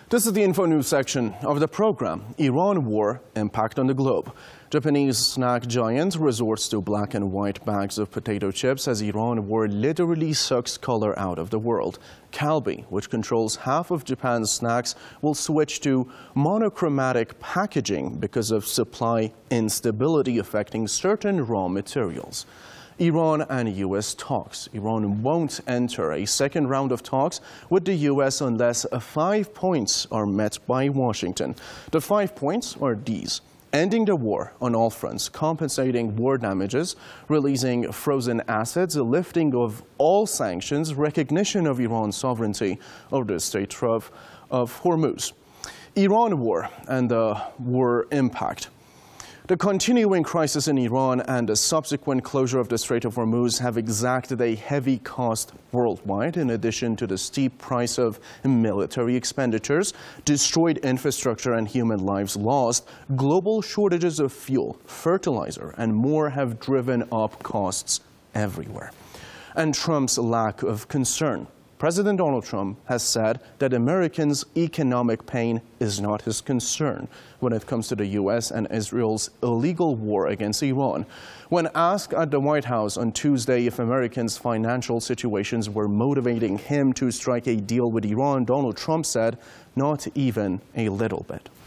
This is the Info News section of the program. Iran war impact on the globe. Japanese snack giant resorts to black and white bags of potato chips as Iran war literally sucks color out of the world. Calbee, which controls half of Japan's snacks, will switch to monochromatic packaging because of supply instability affecting certain raw materials. Iran and U.S. talks. Iran won't enter a second round of talks with the U.S. unless 5 points are met by Washington. The 5 points are these: ending the war on all fronts, compensating war damages, releasing frozen assets, a lifting of all sanctions, recognition of Iran's sovereignty over the Strait of Hormuz. Iran war and the war impact. The continuing crisis in Iran and the subsequent closure of the Strait of Hormuz have exacted a heavy cost worldwide, in addition to the steep price of military expenditures, destroyed infrastructure and human lives lost. Global shortages of fuel, fertilizer, and more have driven up costs everywhere. And Trump's lack of concern. President Donald Trump has said that Americans' economic pain is not his concern when it comes to the U.S. and Israel's illegal war against Iran. When asked at the White House on Tuesday if Americans' financial situations were motivating him to strike a deal with Iran, Donald Trump said, "Not even a little bit."